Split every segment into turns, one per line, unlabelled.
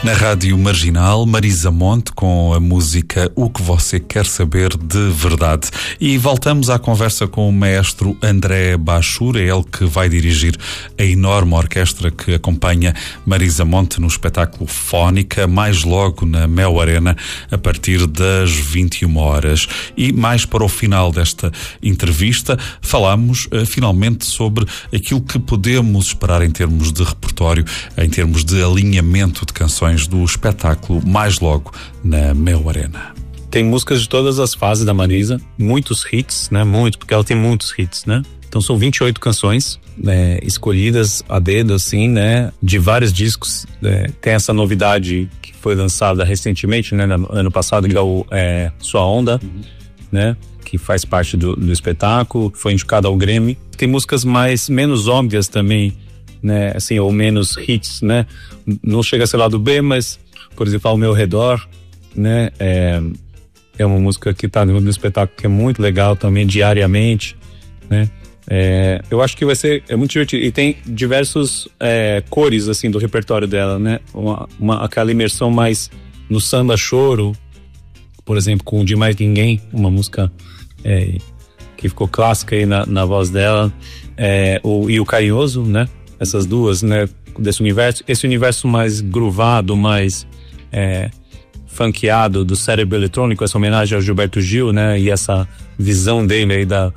Na Rádio Marginal, Marisa Monte com a música O que você quer saber de verdade. E voltamos à conversa com o maestro André Bachur, é ele que vai dirigir a enorme orquestra que acompanha Marisa Monte no espetáculo Fónica, mais logo na Mel Arena, a partir das 21 horas. E mais para o final desta entrevista, falamos finalmente sobre aquilo que podemos esperar em termos de repertório, em termos de alinhamento de canções do espetáculo mais logo na Mel Arena.
Tem músicas de todas as fases da Marisa, muitos hits, né? Porque ela tem muitos hits, né? Então são 28 canções, né, escolhidas a dedo, assim, né? De vários discos. Tem essa novidade que foi lançada recentemente, né? No ano passado, que é Sua Onda, né? Que faz parte do espetáculo, foi indicada ao Grammy. Tem músicas menos óbvias também, né, assim, ou menos hits, né, não chega a ser lado B, mas, por exemplo, Ao Meu Redor, né, é uma música que tá no espetáculo que é muito legal também, diariamente, né, eu acho que vai ser muito divertido, e tem diversos cores, assim, do repertório dela, né, aquela imersão mais no samba choro, por exemplo, com De Mais Ninguém, uma música que ficou clássica aí na voz dela, e o Carinhoso, né, essas duas, né, desse universo, esse universo mais groovado, mais funkeado do cérebro eletrônico, essa homenagem ao Gilberto Gil, né, e essa visão dele aí da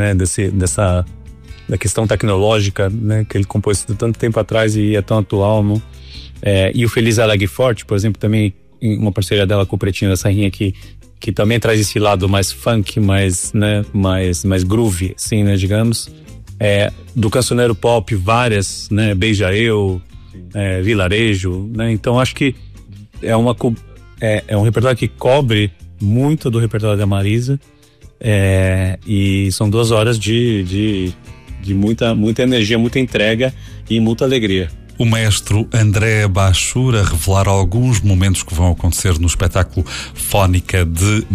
questão tecnológica, né, que ele compôs tanto tempo atrás e é tão atual, né? E o Feliz Alegre Forte, por exemplo, também uma parceria dela com o Pretinho da Serrinha que também traz esse lado mais funk, mais groove, assim, né, digamos. Do cancioneiro pop, várias, né, Beija Eu, Vilarejo, né, então acho que é um repertório que cobre muito do repertório da Marisa, e são 2 horas de muita energia, muita entrega e muita alegria.
O maestro André Bachur a revelar alguns momentos que vão acontecer no espetáculo Fónica de